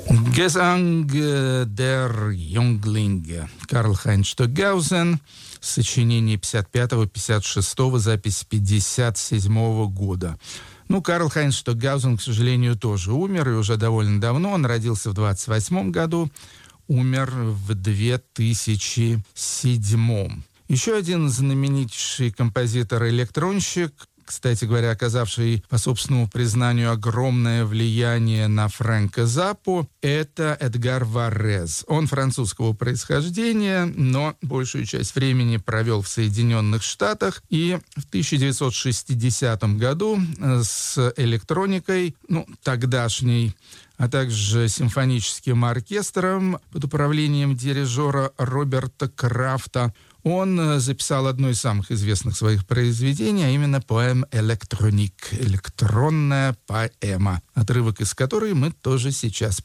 Gesang der Junglinge. Карл-Хайнц Штокгаузен. Сочинение 55-56, запись 57 года. Карл-Хайнц Штокгаузен, к сожалению, тоже умер, и уже довольно давно. Он родился в 28 году, умер в 2007. Еще один знаменитейший композитор-электронщик, кстати говоря, оказавший, по собственному признанию, огромное влияние на Фрэнка Заппу, это Эдгар Варез. Он французского происхождения, но большую часть времени провел в Соединенных Штатах. И в 1960 году с электроникой, тогдашней, а также симфоническим оркестром под управлением дирижера Роберта Крафта, он записал одно из самых известных своих произведений, а именно поэм «Электроник» — электронная поэма, отрывок из которой мы тоже сейчас